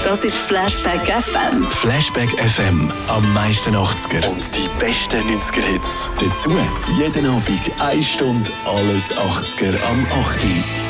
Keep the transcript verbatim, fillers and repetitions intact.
Das ist Flashback F M. Flashback F M. Am meisten achtziger. Und die besten neunziger-Hits. Dazu jeden Abend eine Stunde alles achtziger am acht Uhr.